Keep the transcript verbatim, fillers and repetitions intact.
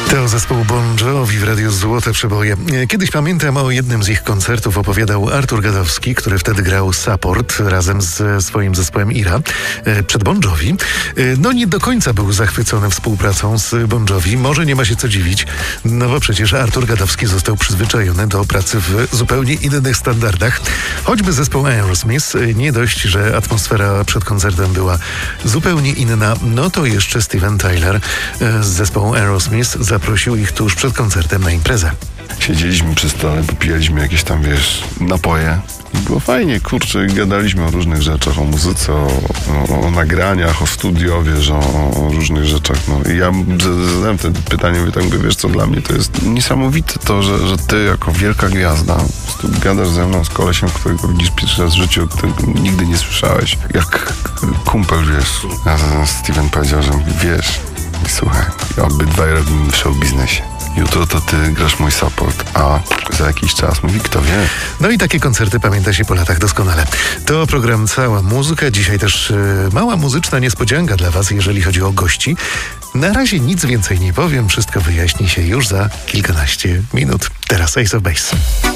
To zespół Bon Jovi w Radiu Złote Przeboje. Kiedyś pamiętam o jednym z ich koncertów opowiadał Artur Gadowski, który wtedy grał support razem ze swoim zespołem Ira przed Bon Jovi. No nie do końca był zachwycony współpracą z Bon Jovi. Może nie ma się co dziwić, no bo przecież Artur Gadowski został przyzwyczajony do pracy w zupełnie innych standardach. Choćby zespół Aerosmith, nie dość, że atmosfera przed koncertem była zupełnie inna, no to jeszcze Steven Tyler z zespołu Aerosmith zaprosił ich tuż przed koncertem na imprezę. Siedzieliśmy przy stole, popijaliśmy jakieś tam, wiesz, napoje i było fajnie, kurczę, gadaliśmy o różnych rzeczach, o muzyce, o, o, o nagraniach, o studio, wiesz, o, o różnych rzeczach, no. I ja zadałem wtedy pytanie, mówię tak, mówię, wiesz co, dla mnie to jest niesamowite to, że, że ty jako wielka gwiazda gadasz ze mną z kolesiem, którego widzisz pierwszy raz w życiu, którego nigdy nie słyszałeś, jak kumpel, wiesz. A Steven powiedział, że wiesz, słuchaj, obydwaj robimy w show biznesie. Jutro to ty grasz mój support, a za jakiś czas mówi, kto wie. No i takie koncerty pamięta się po latach doskonale. To program Cała Muzyka. Dzisiaj też y, mała muzyczna niespodzianka dla was, jeżeli chodzi o gości. Na razie nic więcej nie powiem. Wszystko wyjaśni się już za kilkanaście minut. Teraz Ace of Base.